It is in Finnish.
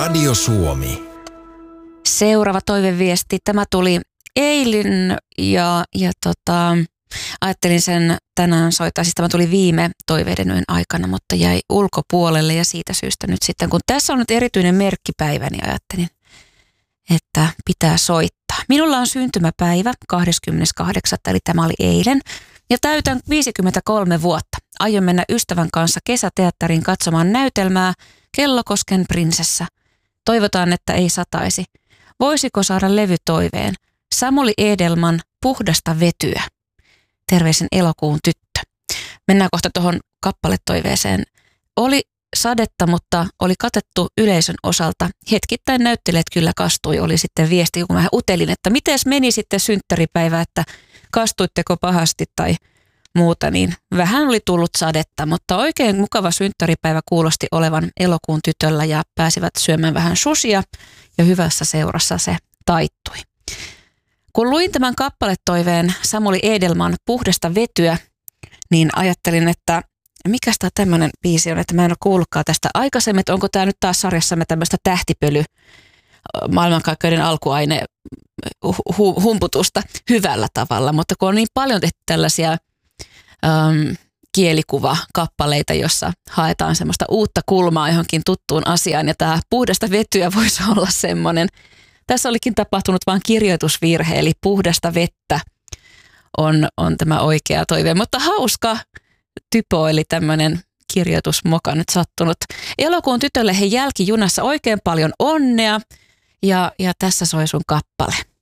Radio Suomi. Seuraava toiveviesti. Tämä tuli eilen ja ajattelin sen tänään soittaa. Siis tämä tuli viime toiveiden yön aikana, mutta jäi ulkopuolelle ja siitä syystä nyt sitten, kun tässä on nyt erityinen merkkipäivä, niin ajattelin, että pitää soittaa. Minulla on syntymäpäivä 28. eli tämä oli eilen ja täytän 53 vuotta. Aion mennä ystävän kanssa kesäteatteriin katsomaan näytelmää Kellokosken prinsessa. Toivotaan, että ei sataisi. Voisiko saada levytoiveen? Samuli Edelman Puhdasta vetyä. Terveisin elokuun tyttö. Mennään kohta tuohon kappaletoiveeseen. Oli sadetta, mutta oli katettu yleisön osalta. Hetkittäin näyttelijät kyllä kastui. Oli sitten viesti, kun mä utelin, että mites meni sitten synttäripäivä, että kastuitteko pahasti tai muuta, niin vähän oli tullut sadetta, mutta oikein mukava synttäripäivä kuulosti olevan elokuun tytöllä ja pääsivät syömään vähän susia ja hyvässä seurassa se taittui. Kun luin tämän kappaletoiveen Samuli Edelman Puhdasta vetyä, niin ajattelin, että mikäs tämä tämmöinen biisi on, että mä en ole kuullutkaan tästä aikaisemmin, että onko tämä nyt taas sarjassamme tämmöistä tähtipöly maailmankaikkeuden alkuaine humputusta hyvällä tavalla, mutta kun on niin paljon tehty tällaisia kielikuvakappaleita, jossa haetaan semmoista uutta kulmaa johonkin tuttuun asiaan ja tämä Puhdasta vetyä voisi olla semmoinen. Tässä olikin tapahtunut vain kirjoitusvirhe, eli Puhdasta vettä on tämä oikea toive, mutta hauska typo, eli tämmöinen kirjoitusmoka nyt sattunut. Elokuun tytölle he jälkijunassa oikein paljon onnea ja tässä soi sun kappale.